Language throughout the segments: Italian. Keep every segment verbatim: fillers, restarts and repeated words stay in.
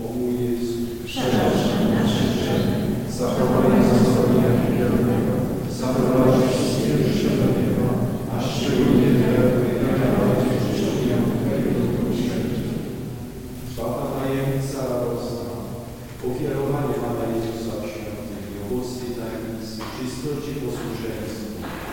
O mój Jezu, Przebacz nasze grzechy, zachowaj nas od ognia piekielnego, zaprowadź wszystkie dusze do nieba, a szczególnie te, które najbardziej potrzebują Twojego miłosierdzia. Czwarta tajemnica radosna. Ofiarowanie Pana Jezusa w świątyni, owocnej tajemnicy, czystości i posłuszeństwa.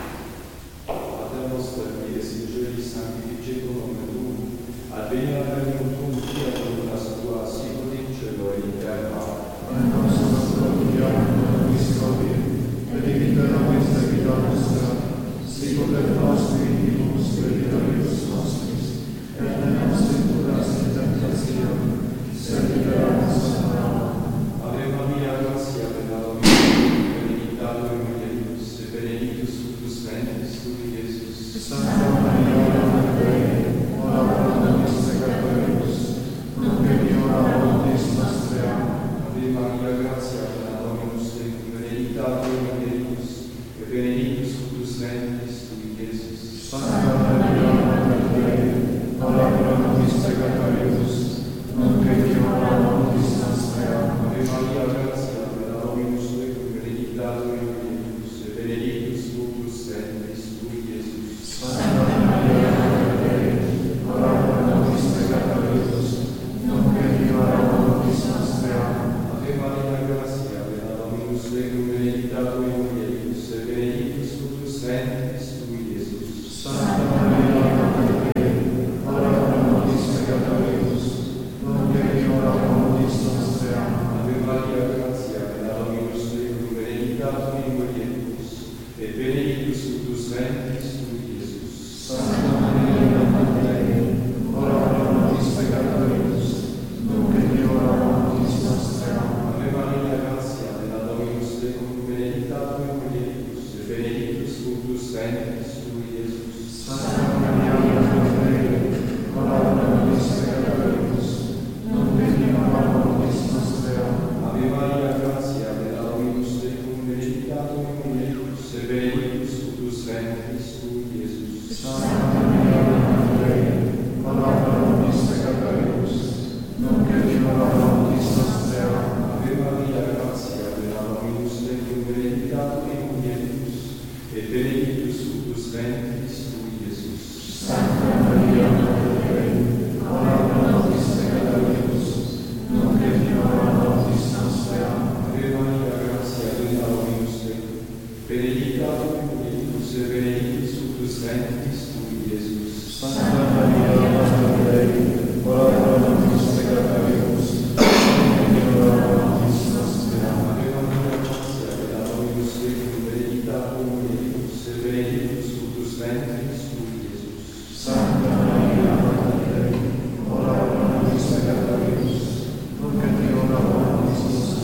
A ten ostatni jest, jeżeli sanctificeto nomen Tuum, al venire al regnum Tuum, fiat voluntas Tua, sicut in cielo et in terra. Pane nostro quotidiano nobis hodie, et dimitte nobis debita nostra, sicut et nos dimittibus debitoribus nostris, et ne nos inducas in tentationem, sed libera nos a malo. Ave Maria, gratia plena Dominus, benedicta in mulieribus, et benedictus fructus ventris tui, Iesus. Santa Maria, Mater Dei, ora pro nobis peccatoribus, nunc et in hora mortis nostrae. Ave Maria, gratia plena Dominus tecum, benedicta in mulieribus, et benedictus fructus ventris tui, Iesus. Santa Maria, Mater Dei, ora pro nobis peccatoribus, nunc et in hora mortis nostrae. Ave Maria, gratia plena Dominus tecum, benedicta in mulieribus, et benedictus fructus ventris tui, Iesus. Santa Maria, Mater Dei, ora pro nobis peccatoribus, nunc et in hora mortis nostrae. Ave Maria, gratia plena Dominus tecum, benedicta in mulieribus, et benedictus fructus ventris tui, Iesus. Santa Maria, Mater Dei, ora pro nobis peccatoribus, nunc et in hora mortis nostrae. Ave Maria, gratia plena Dominus tecum, benedicta in mulieribus, et benedictus fructus ventris tui, Iesus. Santa Maria, Mater Dei, ora pro nobis peccatoribus, nunc et in hora mortis nostrae. Ave Maria, gratia plena Dominus tecum, benedicta in mulieribus, et benedictus fructus ventris